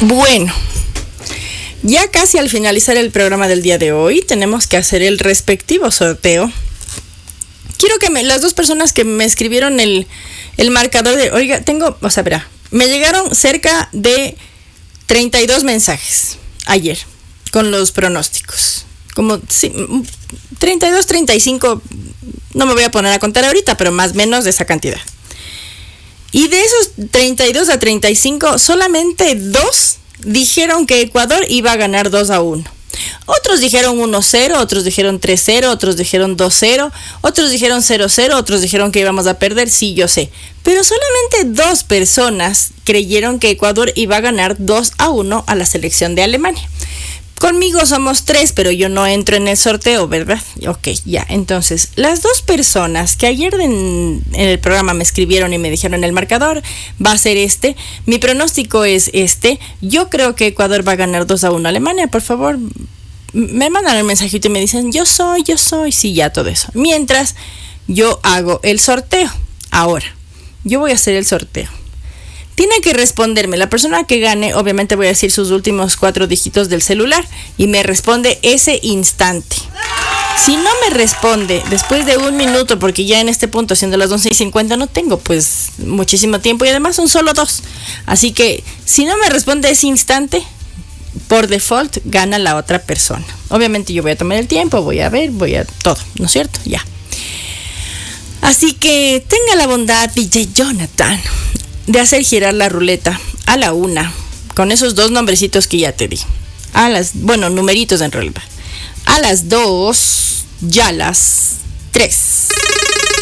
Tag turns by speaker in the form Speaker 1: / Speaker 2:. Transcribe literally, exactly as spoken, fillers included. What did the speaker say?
Speaker 1: Bueno, ya casi al finalizar el programa del día de hoy, tenemos que hacer el respectivo sorteo. Quiero que me, las dos personas que me escribieron el, el marcador de, oiga, tengo, o sea, verá, me llegaron cerca de treinta y dos mensajes ayer con los pronósticos. Como sí, treinta y dos, treinta y cinco, no me voy a poner a contar ahorita, pero más o menos de esa cantidad. Y de esos treinta y dos a treinta y cinco, solamente dos dijeron que Ecuador iba a ganar dos a uno. Otros dijeron uno cero, otros dijeron tres cero, otros dijeron dos cero, otros dijeron cero cero, otros dijeron que íbamos a perder, sí, yo sé. Pero solamente dos personas creyeron que Ecuador iba a ganar dos a uno a la selección de Alemania. Conmigo somos tres, pero yo no entro en el sorteo, ¿verdad? Ok, ya. Entonces, las dos personas que ayer en, en el programa me escribieron y me dijeron el marcador va a ser este, mi pronóstico es este, yo creo que Ecuador va a ganar dos a uno a Alemania, por favor, me mandan el mensajito y me dicen, yo soy, yo soy, sí, ya todo eso. Mientras yo hago el sorteo. Ahora, yo voy a hacer el sorteo. Tiene que responderme, la persona que gane, obviamente voy a decir sus últimos cuatro dígitos del celular y me responde ese instante. Si no me responde después de un minuto, porque ya en este punto, siendo las once y cincuenta, no tengo pues muchísimo tiempo y además son solo dos. Así que si no me responde ese instante, por default gana la otra persona. Obviamente yo voy a tomar el tiempo, voy a ver, voy a todo, ¿no es cierto? Ya. Así que tenga la bondad, D J Jonathan, de hacer girar la ruleta a la una, con esos dos nombrecitos que ya te di. A las, bueno, numeritos en realidad. A las dos, ya las tres.